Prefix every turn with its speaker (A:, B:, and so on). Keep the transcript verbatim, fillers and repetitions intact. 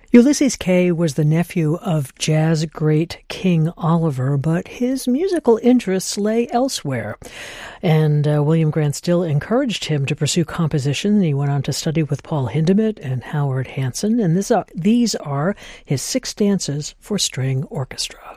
A: Ulysses Kay was the nephew of jazz great King Oliver, but his musical interests lay elsewhere. And uh, William Grant Still encouraged him to pursue composition. He went on to study with Paul Hindemith and Howard Hanson, and this, uh, these are his six stanzas for string orchestra.